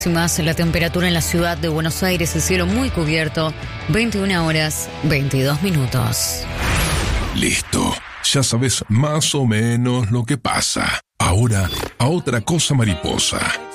Más la temperatura en la ciudad de Buenos Aires, el cielo muy cubierto, 21 horas, 22 minutos. Listo, ya sabes más o menos lo que pasa. Ahora, a otra cosa mariposa.